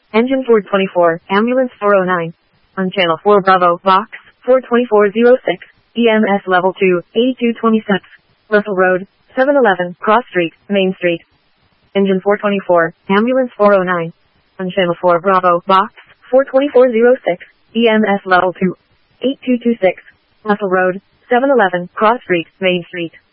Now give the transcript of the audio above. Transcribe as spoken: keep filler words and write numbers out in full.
Engine four twenty-four, Ambulance four oh nine. On Channel four Bravo, Box four twenty-four oh six, E M S Level two, eighty-two twenty-six, Russell Road, seven eleven, Cross Street, Main Street. Engine four twenty-four, Ambulance four oh nine. On Channel four Bravo, Box four twenty-four oh six, E M S Level two, eighty-two twenty-six, Russell Road, seven eleven, Cross Street, Main Street.